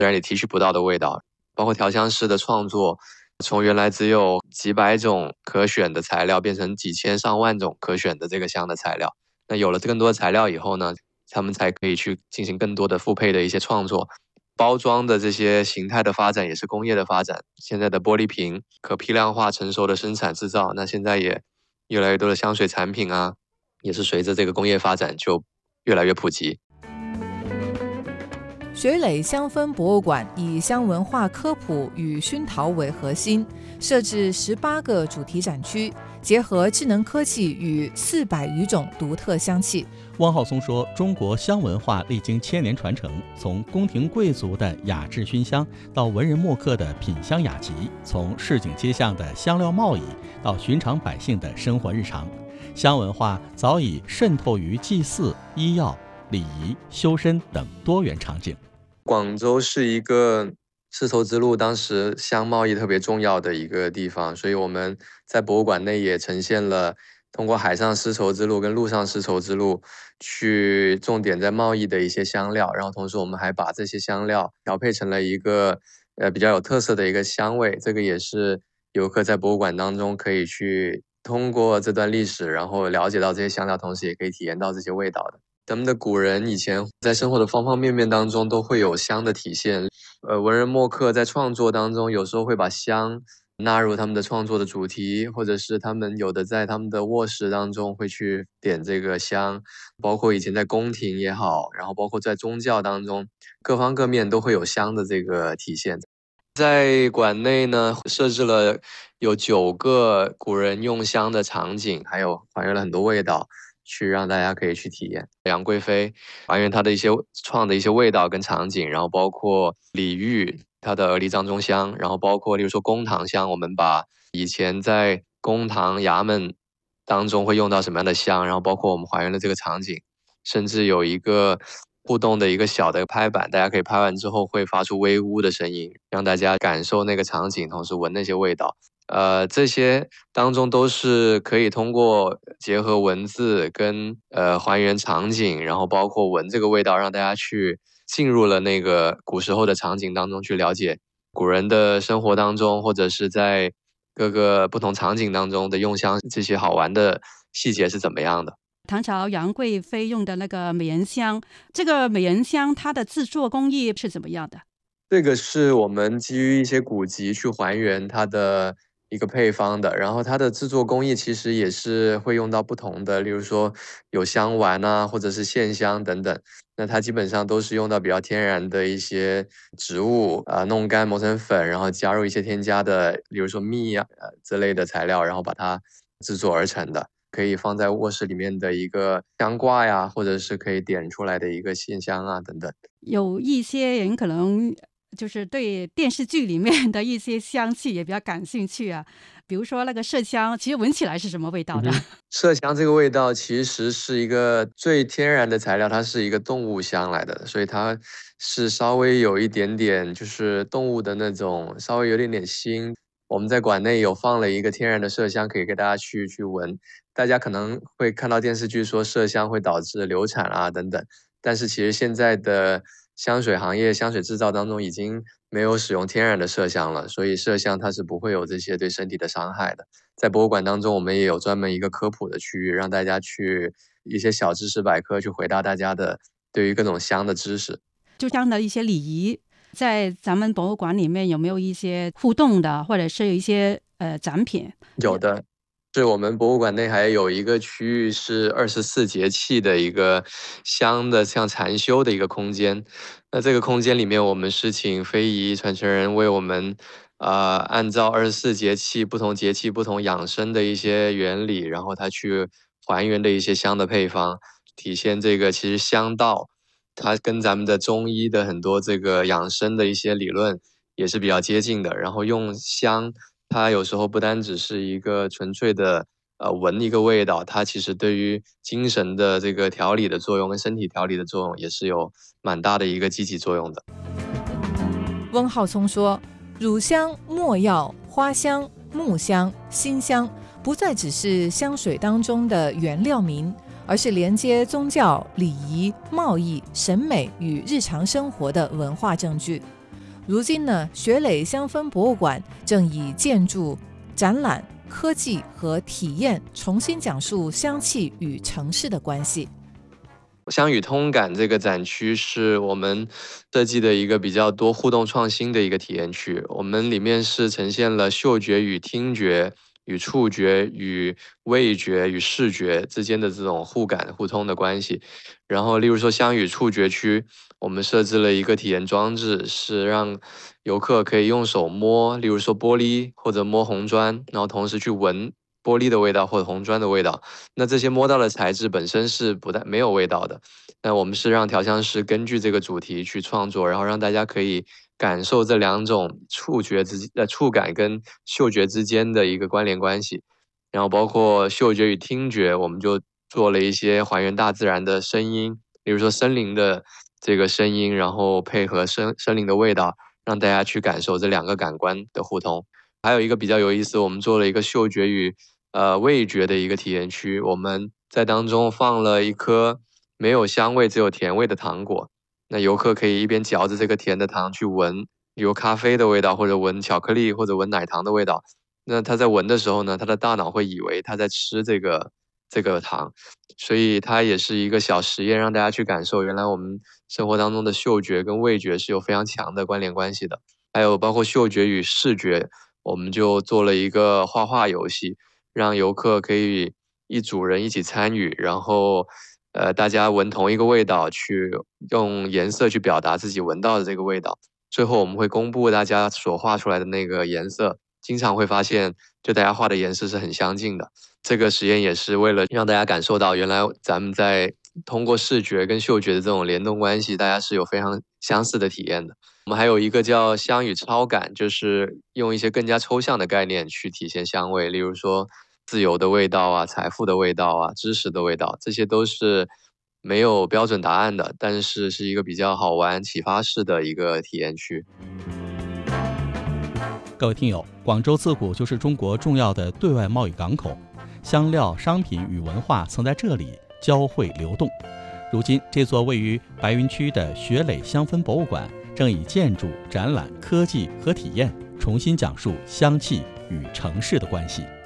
自然里提取不到的味道。包括调香师的创作，从原来只有几百种可选的材料，变成几千上万种可选的这个香的材料。那有了更多的材料以后呢，他们才可以去进行更多的复配的一些创作。包装的这些形态的发展也是工业的发展，现在的玻璃瓶可批量化成熟的生产制造，那现在也越来越多的香水产品啊，也是随着这个工业发展就越来越普及。 水磊香氛博物馆以香文化科普与熏陶为核心，设置18个主题展区，结合智能科技与400余种独特香气。 汪浩松说，中国香文化历经千年传承，从宫廷贵族的雅致熏香到文人墨客的品香雅集，从市井街巷的香料贸易到寻常百姓的生活日常，香文化早已渗透于祭祀、医药、礼仪、修身等多元场景。 广州是一个丝绸之路当时香贸易特别重要的一个地方，所以我们在博物馆内也呈现了通过海上丝绸之路跟陆上丝绸之路去重点在贸易的一些香料，然后同时我们还把这些香料调配成了一个比较有特色的一个香味，这个也是游客在博物馆当中可以去通过这段历史，然后了解到这些香料，同时也可以体验到这些味道的。咱们的古人以前在生活的方方面面当中都会有香的体现，文人墨客在创作当中有时候会把香纳入他们的创作的主题，或者是他们有的在他们的卧室当中会去点这个香，包括以前在宫廷也好，然后包括在宗教当中，各方各面都会有香的这个体现。在馆内呢，设置了有9个古人用香的场景，还有还原了很多味道，去让大家可以去体验。杨贵妃还原她的一些创的一些味道跟场景，然后包括李煜他的鹅梨藏中香，然后包括例如说公堂香，我们把以前在公堂衙门当中会用到什么样的香，然后包括我们还原了这个场景，甚至有一个互动的一个小的拍板，大家可以拍完之后会发出微呜的声音，让大家感受那个场景，同时闻那些味道。这些当中都是可以通过结合文字跟还原场景，然后包括闻这个味道，让大家去进入了那个古时候的场景当中去了解古人的生活当中，或者是在各个不同场景当中的用香这些好玩的细节是怎么样的。 唐朝杨贵妃用的那个美人香，这个美人香它的制作工艺是怎么样的？ 这个是我们基于一些古籍去还原它的一个配方的，然后它的制作工艺其实也是会用到不同的，例如说有香丸啊，或者是线香等等。那它基本上都是用到比较天然的一些植物弄干磨成粉，然后加入一些添加的，比如说蜜啊之类的材料，然后把它制作而成的。可以放在卧室里面的一个香挂呀，或者是可以点出来的一个线香啊等等。 有一些人可能就是对电视剧里面的一些香气也比较感兴趣啊，比如说那个麝香，其实闻起来是什么味道的？ 麝香这个味道其实是一个最天然的材料，它是一个动物香来的，所以它是稍微有一点点就是动物的那种，稍微有点点腥。我们在馆内有放了一个天然的麝香，可以给大家去闻。大家可能会看到电视剧说麝香会导致流产啊等等，但是其实现在的香水行业、香水制造当中已经没有使用天然的麝香了，所以麝香它是不会有这些对身体的伤害的。在博物馆当中，我们也有专门一个科普的区域，让大家去一些小知识百科去回答大家的对于各种香的知识。 就这样的一些礼仪，在咱们博物馆里面有没有一些互动的，或者是有一些展品？ 有的。是我们博物馆内还有一个区域是24节气的一个香的像禅修的一个空间。那这个空间里面，我们是请非遗传承人为我们按照24节气不同节气不同养生的一些原理，然后他去还原的一些香的配方，体现这个其实香道它跟咱们的中医的很多这个养生的一些理论也是比较接近的。然后用香，它有时候不单只是一个纯粹的闻一个味道，它其实对于精神的这个调理的作用跟身体调理的作用也是有蛮大的一个积极作用的。 温浩松说，乳香、没药、花香、木香、馨香不再只是香水当中的原料名，而是连接宗教、礼仪、贸易、审美与日常生活的文化证据。 如今呢，雪磊香氛博物馆正以建筑、展览、科技和体验重新讲述香气与城市的关系。 香与通感这个展区是我们设计的一个比较多互动创新的一个体验区。我们里面是呈现了嗅觉与听觉、与触觉、与味觉、与视觉之间的这种互感互通的关系。然后，例如说香与触觉区，我们设置了一个体验装置，是让游客可以用手摸，例如说玻璃或者摸红砖，然后同时去闻玻璃的味道或者红砖的味道。那这些摸到的材质本身是没有味道的，那我们是让调香师根据这个主题去创作，然后让大家可以感受这两种触感跟嗅觉之间的一个关联关系。然后包括嗅觉与听觉，我们就做了一些还原大自然的声音，比如说森林的这个声音，然后配合森林的味道，让大家去感受这两个感官的互通。还有一个比较有意思，我们做了一个嗅觉与味觉的一个体验区，我们在当中放了一颗没有香味只有甜味的糖果，那游客可以一边嚼着这个甜的糖去闻有咖啡的味道，或者闻巧克力或者闻奶糖的味道。那他在闻的时候呢，他的大脑会以为他在吃这个糖，所以它也是一个小实验，让大家去感受原来我们生活当中的嗅觉跟味觉是有非常强的关联关系的。还有包括嗅觉与视觉，我们就做了一个画画游戏，让游客可以一组人一起参与，然后大家闻同一个味道，去用颜色去表达自己闻到的这个味道。最后我们会公布大家所画出来的那个颜色，经常会发现就大家画的颜色是很相近的。这个实验也是为了让大家感受到原来咱们在通过视觉跟嗅觉的这种联动关系，大家是有非常相似的体验的。我们还有一个叫香与超感，就是用一些更加抽象的概念去体现香味，例如说自由的味道啊、财富的味道啊、知识的味道，这些都是没有标准答案的，但是是一个比较好玩、启发式的一个体验区。 各位听友，广州自古就是中国重要的对外贸易港口，香料、商品与文化曾在这里交汇流动。如今，这座位于白云区的雪磊香氛博物馆正以建筑、展览、科技和体验重新讲述香气与城市的关系。